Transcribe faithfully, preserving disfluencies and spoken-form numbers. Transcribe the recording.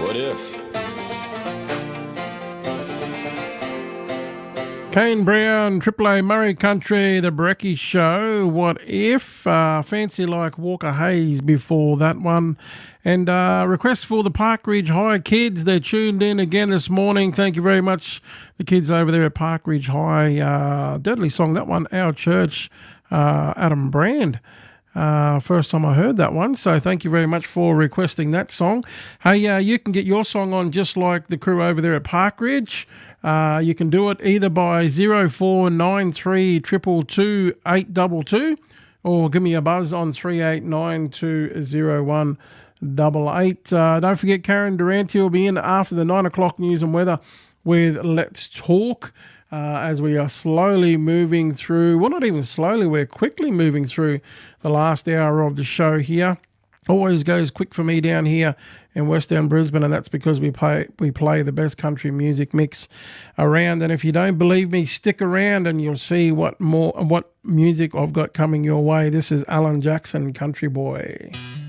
What if? Kane Brown, Triple A Murray Country, The Brecky Show, What If? Uh, fancy like Walker Hayes before that one. And uh, request for the Park Ridge High kids. They're tuned in again this morning. Thank you very much, the kids over there at Park Ridge High. Uh, deadly song, that one, Our Church, uh, Adam Brand. Uh, first time I heard that one, so thank you very much for requesting that song. Hey, uh, you can get your song on just like the crew over there at Park Ridge. Uh, you can do it either by zero four nine three two two two eight two two or give me a buzz on three eight nine two zero one eight eight. Uh, don't forget Karen Durante will be in after the nine o'clock news and weather with Let's Talk. Uh, as we are slowly moving through, well, not even slowly, we're quickly moving through the last hour of the show here. Always goes quick for me down here in West End Brisbane, and that's because we play we play the best country music mix around. And if you don't believe me, stick around and you'll see what more what music I've got coming your way. This is Alan Jackson, Country Boy.